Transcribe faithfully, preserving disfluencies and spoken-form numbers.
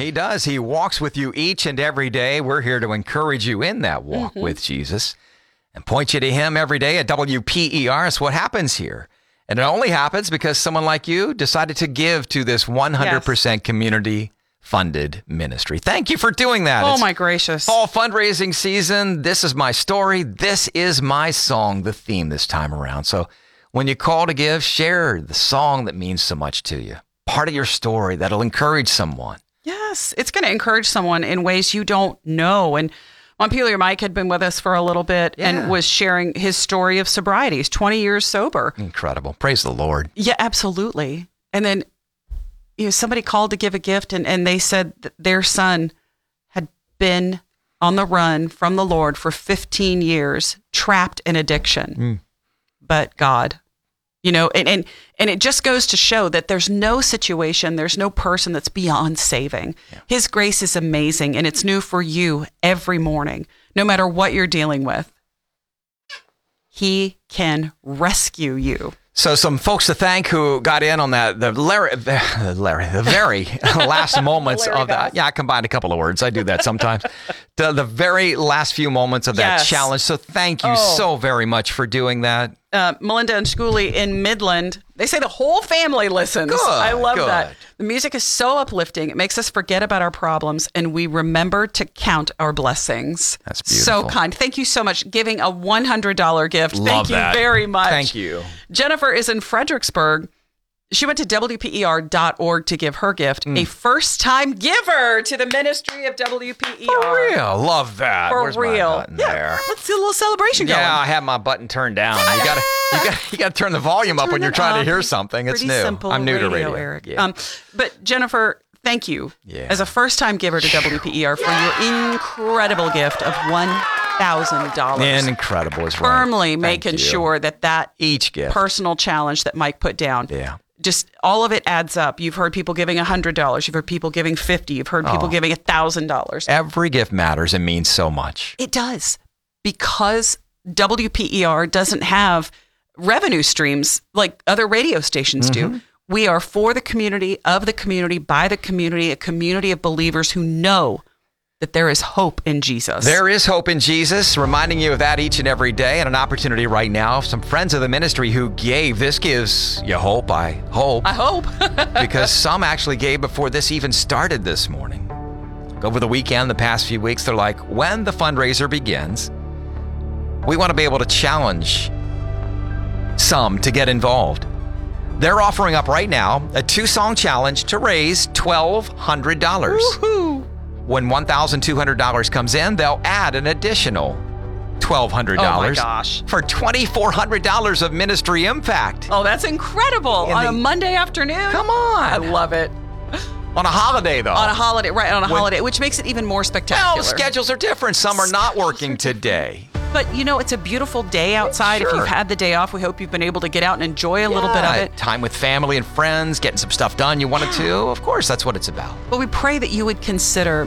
He does. He walks with you each and every day. We're here to encourage you in that walk mm-hmm. with Jesus and point you to him every day at W P E R. It's what happens here. And it only happens because someone like you decided to give to this one hundred percent yes. community-funded ministry. Thank you for doing that. Oh, it's my gracious. Fall fundraising season. This is my story. This is my song, the theme this time around. So when you call to give, share the song that means so much to you. Part of your story that'll encourage someone. Yes, it's going to encourage someone in ways you don't know. And Montpelier Mike had been with us for a little bit yeah. and was sharing his story of sobriety. He's twenty years sober. Incredible. Praise the Lord. Yeah, absolutely. And then you know, somebody called to give a gift, and, and they said that their son had been on the run from the Lord for fifteen years, trapped in addiction. Mm. But God, you know, and, and, and it just goes to show that there's no situation, there's no person that's beyond saving. Yeah. His grace is amazing, and it's new for you every morning, no matter what you're dealing with. He can rescue you. So some folks to thank who got in on that, the Larry, the, Larry, the very last moments of that. Yeah, I combined a couple of words. I do that sometimes. the, the very last few moments of that yes. challenge. So thank you oh. so very much for doing that. Uh, Melinda and Schooley in Midland, they say the whole family listens. Good, I love good. that. The music is so uplifting. It makes us forget about our problems, and we remember to count our blessings. That's beautiful. So kind. Thank you so much. Giving a one hundred dollars gift. Love Thank that. you very much. Thank you. Jennifer is in Fredericksburg. She went to W P E R dot org to give her gift. Mm. A first-time giver to the ministry of W P E R. For real. Love that. For Where's real. My button yeah. there? Let's do a little celebration going. Yeah, I have my button turned down. You gotta, you gotta, you gotta turn the volume up when you're trying up. to hear something. It's Pretty new. Simple I'm new radio, to radio, Eric. Yeah. Um, but Jennifer, thank you yeah. as a first-time giver to W P E R for your incredible gift of one thousand dollars. Incredible is right. Firmly Thank making you. sure that that each gift personal challenge that Mike put down. Yeah. Just all of it adds up. You've heard people giving one hundred dollars. You've heard people giving fifty dollars. You've heard people oh. giving one thousand dollars. Every gift matters and means so much. It does. Because W P E R doesn't have revenue streams like other radio stations mm-hmm. do. We are for the community, of the community, by the community, a community of believers who know that there is hope in Jesus. There is hope in Jesus, reminding you of that each and every day, and an opportunity right now. Some friends of the ministry who gave. This gives you hope, I hope. I hope. Because some actually gave before this even started this morning. Over the weekend, the past few weeks, they're like, when the fundraiser begins, we want to be able to challenge some to get involved. They're offering up right now a two-song challenge to raise twelve hundred dollars. Woohoo! When one thousand two hundred dollars comes in, they'll add an additional twelve hundred dollars oh my gosh. for two thousand four hundred dollars of ministry impact. Oh, that's incredible. In on the, a Monday afternoon? Come on. I love it. On a holiday, though. On a holiday, right, on a when, holiday, which makes it even more spectacular. Well, schedules are different. Some are not working today. But, you know, it's a beautiful day outside. Sure. If you've had the day off, we hope you've been able to get out and enjoy a yeah, little bit of it. Time with family and friends, getting some stuff done you wanted to. Of course, that's what it's about. But we pray that you would consider